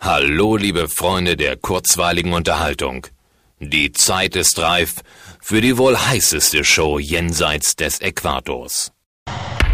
Hallo, liebe Freunde der kurzweiligen Unterhaltung. Die Zeit ist reif für die wohl heißeste Show jenseits des Äquators.